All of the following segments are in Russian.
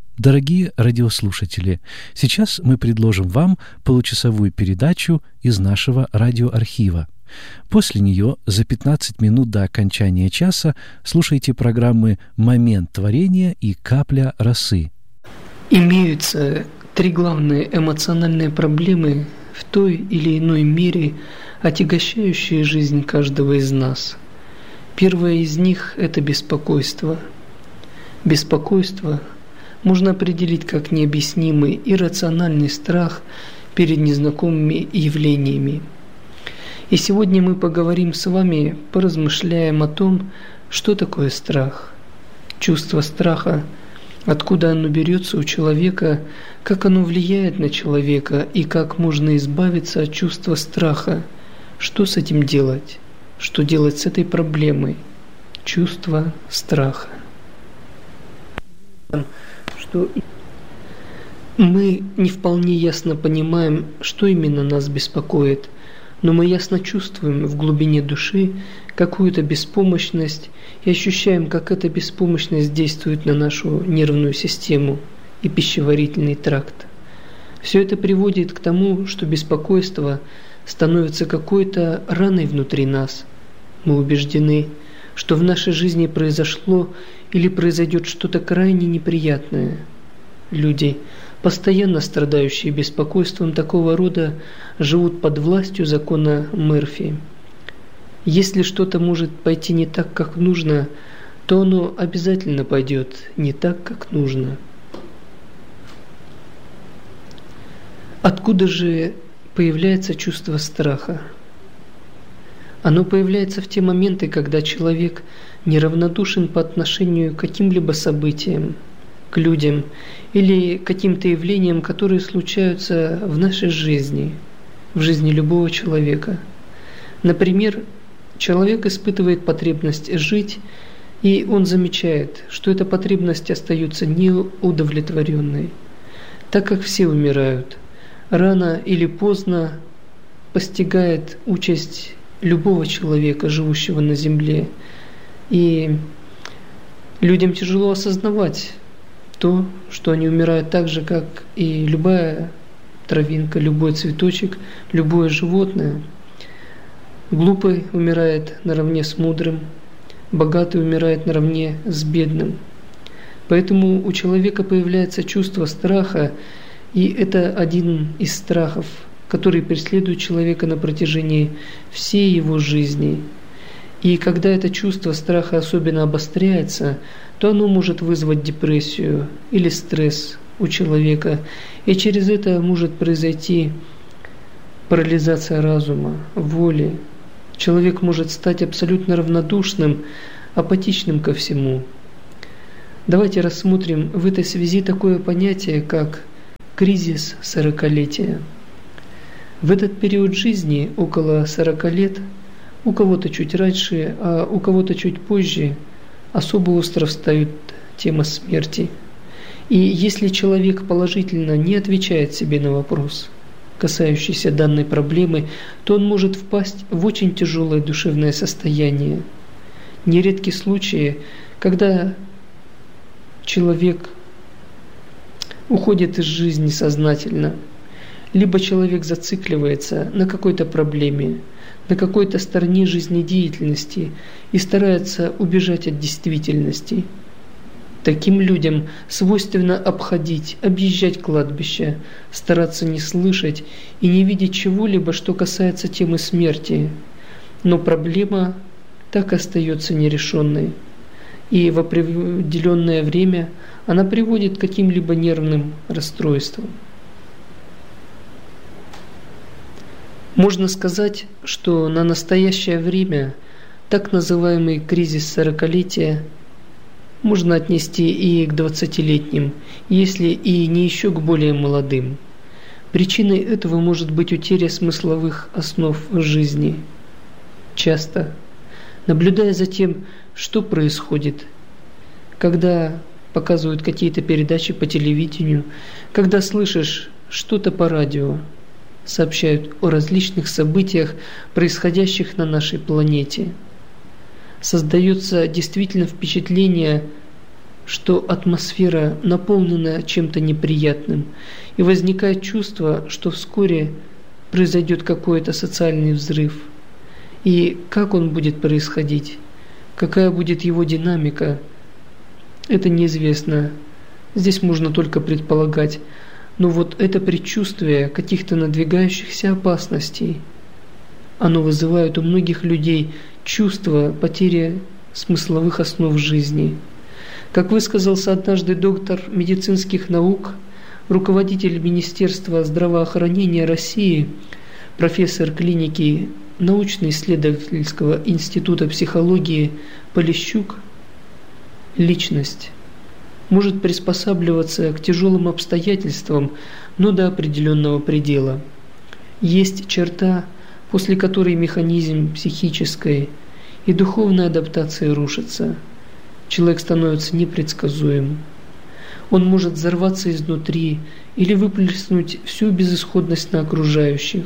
Дорогие радиослушатели, сейчас мы предложим вам получасовую передачу из нашего радиоархива. После нее за 15 минут до окончания часа слушайте программы «Момент творения» и «Капля росы». Имеются три главные эмоциональные проблемы в той или иной мере, отягощающие жизнь каждого из нас. Первое из них – это беспокойство. Беспокойство можно определить как необъяснимый иррациональный страх перед незнакомыми явлениями. И сегодня мы поговорим с вами, поразмышляем о том, что такое страх, чувство страха, откуда оно берется у человека, как оно влияет на человека и как можно избавиться от чувства страха, что с этим делать, что делать с этой проблемой, чувство страха. Что мы не вполне ясно понимаем, что именно нас беспокоит, но мы ясно чувствуем в глубине души какую-то беспомощность и ощущаем, как эта беспомощность действует на нашу нервную систему и пищеварительный тракт. Все это приводит к тому, что беспокойство становится какой-то раной внутри нас. Мы убеждены, что в нашей жизни произошло или произойдет что-то крайне неприятное. Люди, постоянно страдающие беспокойством такого рода, живут под властью закона Мерфи. Если что-то может пойти не так, как нужно, то оно обязательно пойдет не так, как нужно. Откуда же появляется чувство страха? Оно появляется в те моменты, когда человек неравнодушен по отношению к каким-либо событиям, к людям или каким-то явлениям, которые случаются в нашей жизни, в жизни любого человека. Например, человек испытывает потребность жить, и он замечает, что эта потребность остается неудовлетворенной. Так как все умирают, рано или поздно постигает участь любого человека, живущего на земле. И людям тяжело осознавать то, что они умирают так же, как и любая травинка, любой цветочек, любое животное. Глупый умирает наравне с мудрым, богатый умирает наравне с бедным. Поэтому у человека появляется чувство страха, и это один из страхов, который преследует человека на протяжении всей его жизни. И когда это чувство страха особенно обостряется, то оно может вызвать депрессию или стресс у человека, и через это может произойти парализация разума, воли. Человек может стать абсолютно равнодушным, апатичным ко всему. Давайте рассмотрим в этой связи такое понятие, как кризис 40-летия. В этот период жизни, около 40 лет, у кого-то чуть раньше, а у кого-то чуть позже, особо остро встает тема смерти. И если человек положительно не отвечает себе на вопрос, касающийся данной проблемы, то он может впасть в очень тяжелое душевное состояние. Нередки случаи, когда человек уходит из жизни сознательно, либо человек зацикливается на какой-то проблеме, на какой-то стороне жизнедеятельности и старается убежать от действительности. Таким людям свойственно обходить, объезжать кладбище, стараться не слышать и не видеть чего-либо, что касается темы смерти. Но проблема так и остается нерешенной. И в определенное время она приводит к каким-либо нервным расстройствам. Можно сказать, что на настоящее время так называемый кризис 40-летия можно отнести и к 20-летним, если и не еще к более молодым. Причиной этого может быть утеря смысловых основ жизни. Часто, наблюдая за тем, что происходит, когда показывают какие-то передачи по телевидению, когда слышишь что-то по радио, сообщают о различных событиях, происходящих на нашей планете. Создается действительно впечатление, что атмосфера наполнена чем-то неприятным, и возникает чувство, что вскоре произойдет какой-то социальный взрыв. И как он будет происходить, какая будет его динамика, это неизвестно. Здесь можно только предполагать. Но вот это предчувствие каких-то надвигающихся опасностей, оно вызывает у многих людей чувство потери смысловых основ жизни. Как высказался однажды доктор медицинских наук, руководитель Министерства здравоохранения России, профессор клиники научно-исследовательского института психологии Полищук, личность может приспосабливаться к тяжелым обстоятельствам, но до определенного предела. Есть черта, после которой механизм психической и духовной адаптации рушится. Человек становится непредсказуем. Он может взорваться изнутри или выплеснуть всю безысходность на окружающих.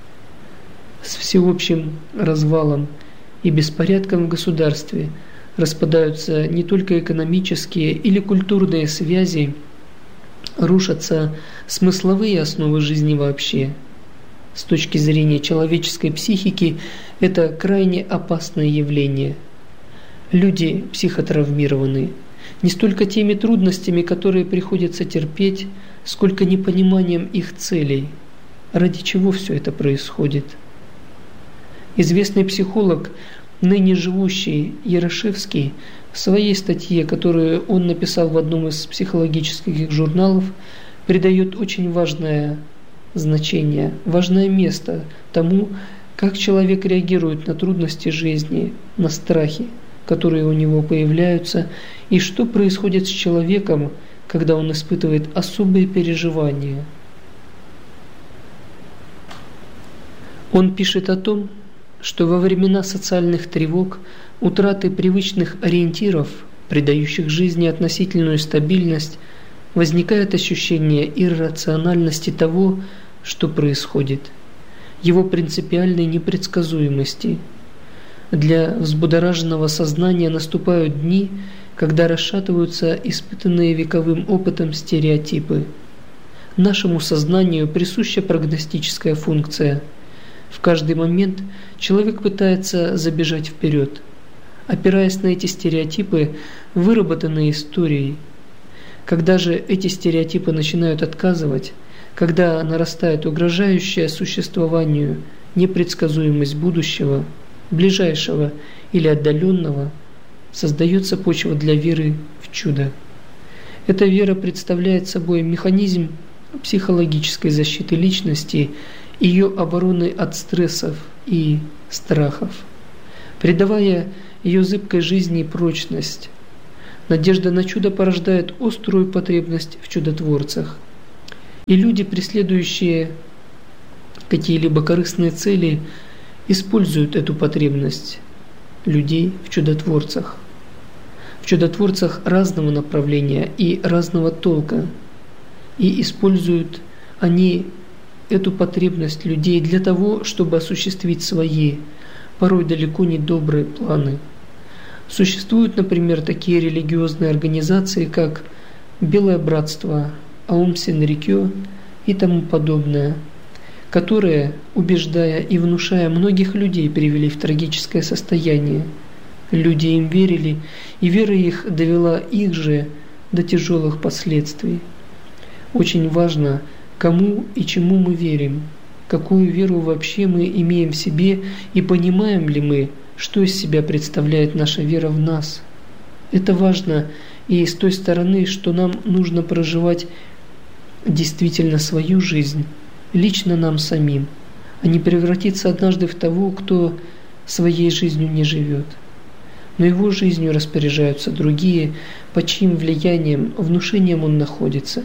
С всеобщим развалом и беспорядком в государстве распадаются не только экономические или культурные связи, рушатся смысловые основы жизни вообще. С точки зрения человеческой психики это крайне опасное явление. Люди психотравмированы не столько теми трудностями, которые приходится терпеть, сколько непониманием их целей. Ради чего все это происходит? Известный психолог, ныне живущий Ярошевский, в своей статье, которую он написал в одном из психологических журналов, придает очень важное значение, важное место тому, как человек реагирует на трудности жизни, на страхи, которые у него появляются, и что происходит с человеком, когда он испытывает особые переживания. Он пишет о том, что во времена социальных тревог, утраты привычных ориентиров, придающих жизни относительную стабильность, возникает ощущение иррациональности того, что происходит, его принципиальной непредсказуемости. Для взбудораженного сознания наступают дни, когда расшатываются испытанные вековым опытом стереотипы. Нашему сознанию присуща прогностическая функция. В каждый момент человек пытается забежать вперед, опираясь на эти стереотипы, выработанные историей. Когда же эти стереотипы начинают отказывать, когда нарастает угрожающая существованию непредсказуемость будущего, ближайшего или отдаленного, создается почва для веры в чудо. Эта вера представляет собой механизм психологической защиты личности, ее обороны от стрессов и страхов, придавая ее зыбкой жизни прочность. Надежда на чудо порождает острую потребность в чудотворцах. И люди, преследующие какие-либо корыстные цели, используют эту потребность людей в чудотворцах. В чудотворцах разного направления и разного толка. И используют они эту потребность людей для того, чтобы осуществить свои, порой далеко не добрые планы. Существуют, например, такие религиозные организации, как Белое Братство, Аум Синрикё и тому подобное, которые, убеждая и внушая многих людей, привели в трагическое состояние. Люди им верили, и вера их довела их же до тяжелых последствий. Очень важно, кому и чему мы верим, какую веру вообще мы имеем в себе и понимаем ли мы, что из себя представляет наша вера в нас. Это важно и с той стороны, что нам нужно проживать действительно свою жизнь, лично нам самим, а не превратиться однажды в того, кто своей жизнью не живет. Но его жизнью распоряжаются другие, под чьим влиянием, внушением он находится.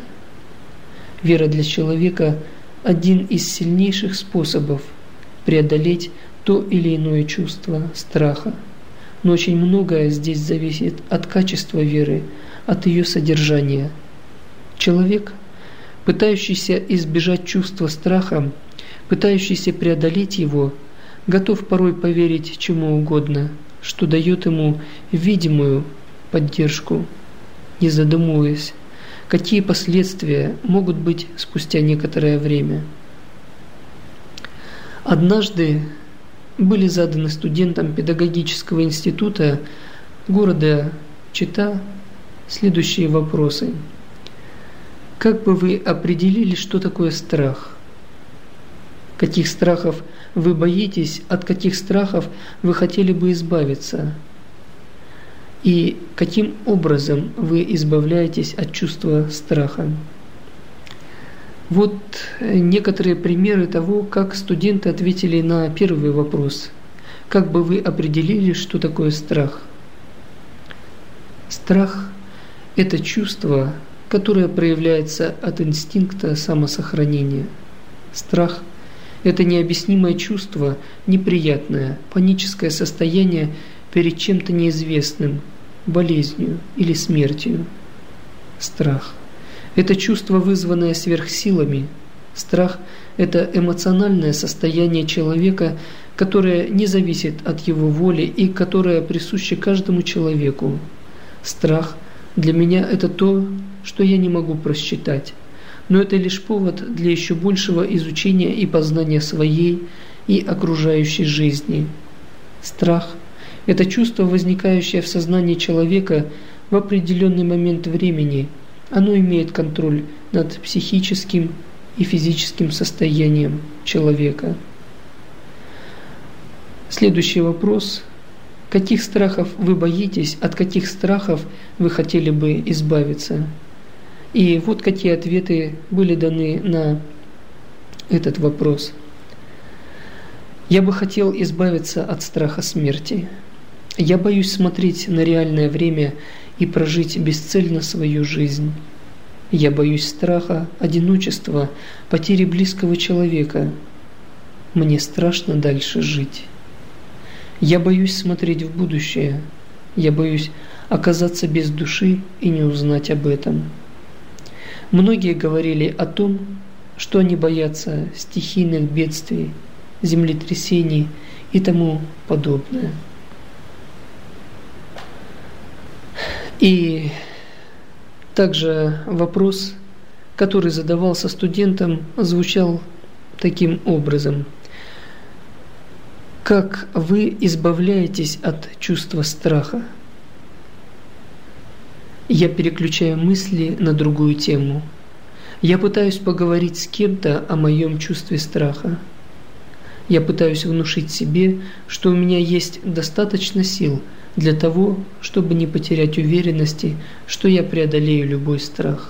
Вера для человека – один из сильнейших способов преодолеть то или иное чувство страха. Но очень многое здесь зависит от качества веры, от ее содержания. Человек, пытающийся избежать чувства страха, пытающийся преодолеть его, готов порой поверить чему угодно, что дает ему видимую поддержку. не задумываясь, какие последствия могут быть спустя некоторое время. Однажды были заданы студентам педагогического института города Чита следующие вопросы. Как бы вы определили, что такое страх? Каких страхов вы боитесь, от каких страхов вы хотели бы избавиться? И каким образом вы избавляетесь от чувства страха? Вот некоторые примеры того, как студенты ответили на первый вопрос. Как бы вы определили, что такое страх? Страх – это чувство, которое проявляется от инстинкта самосохранения. Страх – это необъяснимое чувство, неприятное, паническое состояние перед чем-то неизвестным, болезнью или смертью. Страх – это чувство, вызванное сверхсилами. Страх – это эмоциональное состояние человека, которое не зависит от его воли и которое присуще каждому человеку. Страх для меня – это то, что я не могу просчитать, но это лишь повод для еще большего изучения и познания своей и окружающей жизни. Страх – это чувство, возникающее в сознании человека в определенный момент времени. Оно имеет контроль над психическим и физическим состоянием человека. Следующий вопрос. Каких страхов вы боитесь, от каких страхов вы хотели бы избавиться? И вот какие ответы были даны на этот вопрос. Я бы хотел избавиться от страха смерти. Я боюсь смотреть на реальное время и прожить бесцельно свою жизнь. Я боюсь страха, одиночества, потери близкого человека. Мне страшно дальше жить. Я боюсь смотреть в будущее. Я боюсь оказаться без души и не узнать об этом. Многие говорили о том, что они боятся стихийных бедствий, землетрясений и тому подобное. И также вопрос, который задавался студентам, звучал таким образом. Как вы избавляетесь от чувства страха? Я переключаю мысли на другую тему. Я пытаюсь поговорить с кем-то о моем чувстве страха. Я пытаюсь внушить себе, что у меня есть достаточно сил для того, чтобы не потерять уверенности, что я преодолею любой страх.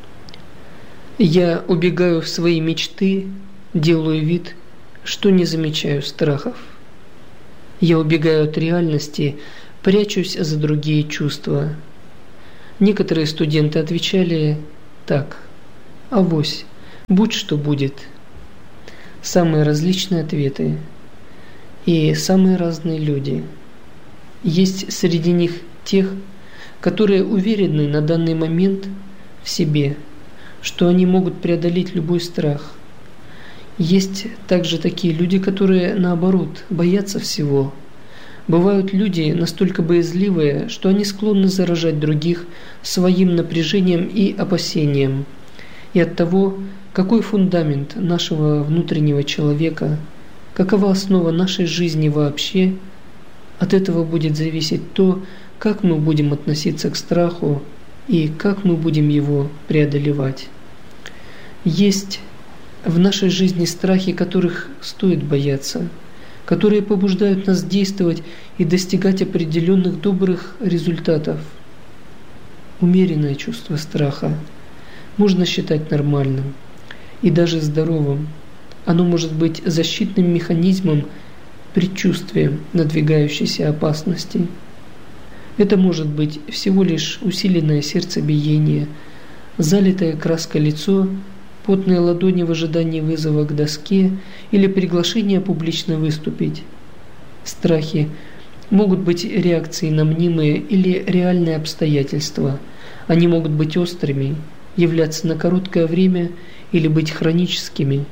Я убегаю в свои мечты, делаю вид, что не замечаю страхов. Я убегаю от реальности, прячусь за другие чувства. Некоторые студенты отвечали так: «Авось, будь что будет». Самые различные ответы и самые разные люди. Есть среди них тех, которые уверены на данный момент в себе, что они могут преодолеть любой страх. Есть также такие люди, которые, наоборот, боятся всего. Бывают люди настолько боязливые, что они склонны заражать других своим напряжением и опасением. И от того, какой фундамент нашего внутреннего человека, какова основа нашей жизни вообще, от этого будет зависеть то, как мы будем относиться к страху и как мы будем его преодолевать. Есть в нашей жизни страхи, которых стоит бояться, которые побуждают нас действовать и достигать определенных добрых результатов. Умеренное чувство страха можно считать нормальным и даже здоровым. Оно может быть защитным механизмом, предчувствием надвигающейся опасности. Это может быть всего лишь усиленное сердцебиение, залитое краской лицо, потные ладони в ожидании вызова к доске или приглашение публично выступить. Страхи могут быть реакцией на мнимые или реальные обстоятельства. Они могут быть острыми, являться на короткое время или быть хроническими.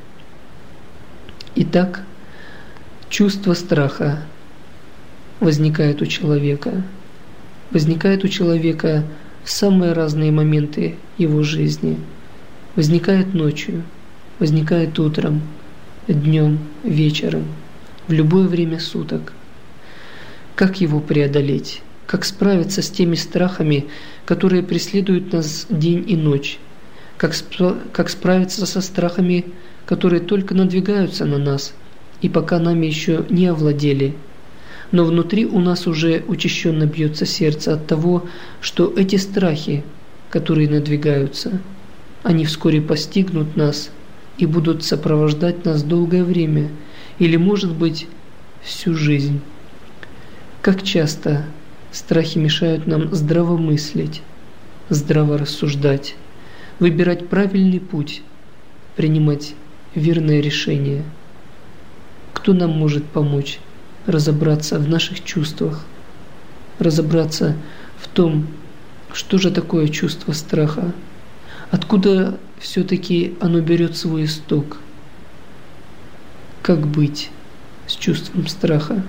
Итак, чувство страха возникает у человека. Возникает у человека в самые разные моменты его жизни. Возникает ночью, возникает утром, днем, вечером, в любое время суток. Как его преодолеть? Как справиться с теми страхами, которые преследуют нас день и ночь? Как справиться со страхами, которые только надвигаются на нас и пока нами еще не овладели? Но внутри у нас уже учащенно бьется сердце от того, что эти страхи, которые надвигаются, они вскоре постигнут нас и будут сопровождать нас долгое время или, может быть, всю жизнь. Как часто страхи мешают нам здраво мыслить, здраво рассуждать, выбирать правильный путь, принимать верные решения. Кто нам может помочь разобраться в наших чувствах, разобраться в том, что же такое чувство страха, откуда все-таки оно берет свой исток, как быть с чувством страха?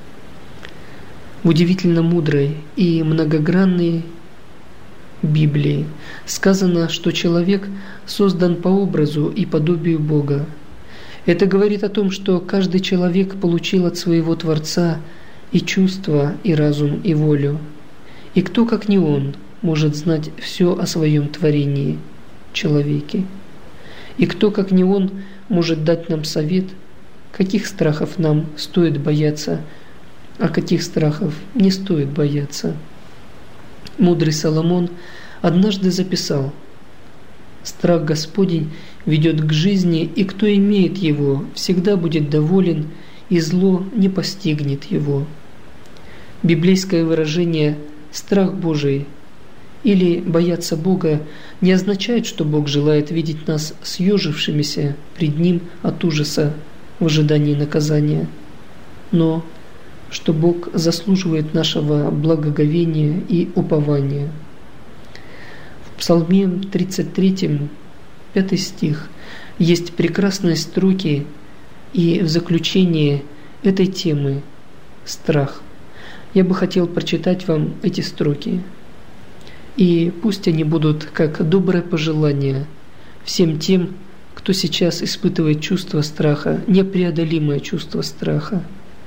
В удивительно мудрой и многогранной Библии сказано, что человек создан по образу и подобию Бога. Это говорит о том, что каждый человек получил от своего Творца и чувства, и разум, и волю. И кто, как не он, может знать все о своем творении, человеке? И кто, как не он, может дать нам совет, каких страхов нам стоит бояться, а каких страхов не стоит бояться? Мудрый Соломон однажды записал: «Страх Господень ведет к жизни, и кто имеет его, всегда будет доволен, и зло не постигнет его». Библейское выражение «страх Божий» или «бояться Бога» не означает, что Бог желает видеть нас съежившимися пред Ним от ужаса в ожидании наказания, но что Бог заслуживает нашего благоговения и упования. В Псалме 33, 5 стих, есть прекрасные строки, и в заключении этой темы «Страх» я бы хотел прочитать вам эти строки. И пусть они будут как доброе пожелание всем тем, кто сейчас испытывает чувство страха, непреодолимое чувство страха.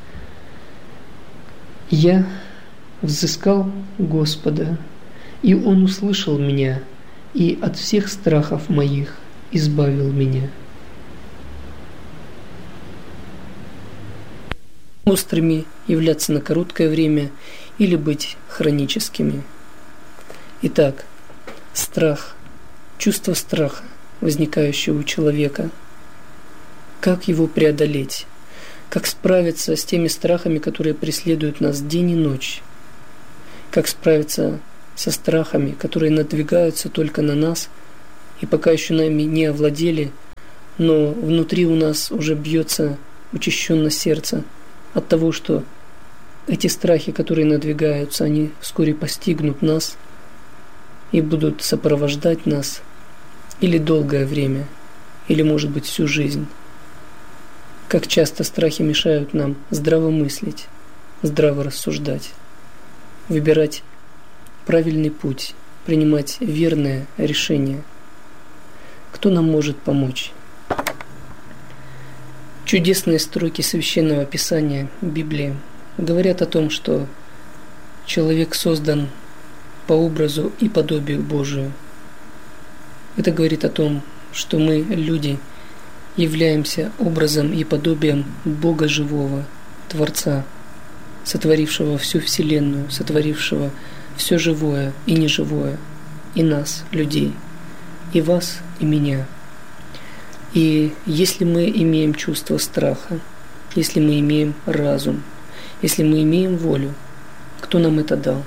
«Я взыскал Господа, и Он услышал меня, и от всех страхов моих избавил меня». Острыми являться на короткое время или быть хроническими. Итак, страх, чувство страха, возникающее у человека. Как его преодолеть? Как справиться с теми страхами, которые преследуют нас день и ночь? Как справиться со страхами, которые надвигаются только на нас и пока еще нами не овладели, но внутри у нас уже бьется учащенно сердце от того, что эти страхи, которые надвигаются, они вскоре постигнут нас и будут сопровождать нас или долгое время, или, может быть, всю жизнь. Как часто страхи мешают нам здраво мыслить, здраво рассуждать, выбирать правильный путь, принимать верное решение. Кто нам может помочь? Чудесные строки Священного Писания Библии говорят о том, что человек создан по образу и подобию Божию. Это говорит о том, что мы, люди, являемся образом и подобием Бога живого, Творца, сотворившего всю Вселенную, сотворившего все живое и неживое, и нас, людей, и вас, и меня. И если мы имеем чувство страха, если мы имеем разум, если мы имеем волю, кто нам это дал?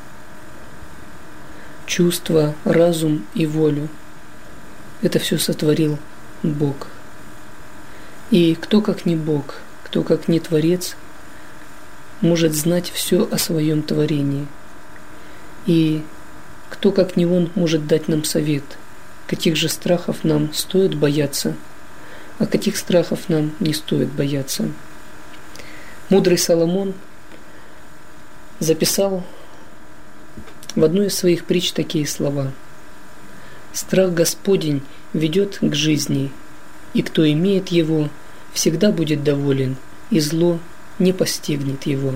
Чувство, разум и волю – это все сотворил Бог. И кто, как не Бог, кто, как не Творец, может знать все о своем творении? И кто, как не Он, может дать нам совет, каких же страхов нам стоит бояться, а каких страхов нам не стоит бояться? Мудрый Соломон записал В одной из своих притч такие слова: «Страх Господень ведет к жизни, и кто имеет его, всегда будет доволен, и зло не постигнет его».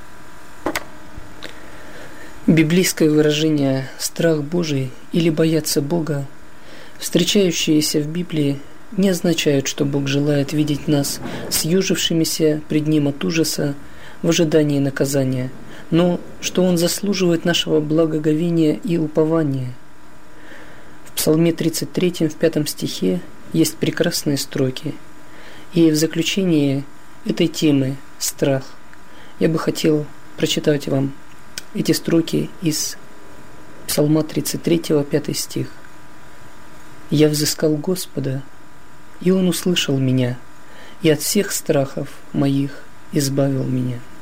Библейское выражение «страх Божий» или «бояться Бога», встречающиеся в Библии, не означают, что Бог желает видеть нас съежившимися пред Ним от ужаса в ожидании наказания, но что Он заслуживает нашего благоговения и упования. В Псалме 33, в 5 стихе, есть прекрасные строки. И в заключении этой темы «Страх» я бы хотел прочитать вам эти строки из Псалма 33, 5 стих. «Я взыскал Господа, и Он услышал меня, и от всех страхов моих избавил меня».